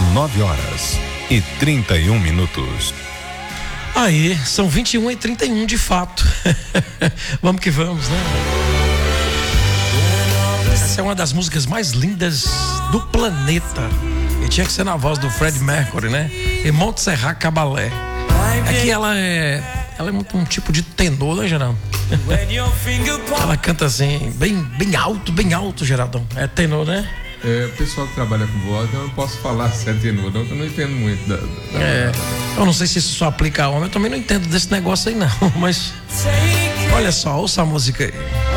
9h31. Aí, são 21h31 de fato. Vamos que vamos, né? Essa é uma das músicas mais lindas do planeta. E tinha que ser na voz do Freddie Mercury, né? E Montserrat Caballé. É que ela é um tipo de tenor, né, Geraldo? Ela canta assim, bem alto, Geraldão. É tenor, né? O pessoal que trabalha com voz, eu não posso falar se é tenor, não, que eu não entendo muito eu não sei se isso só aplica a homem, eu também não entendo desse negócio aí não, mas olha só, ouça a música aí.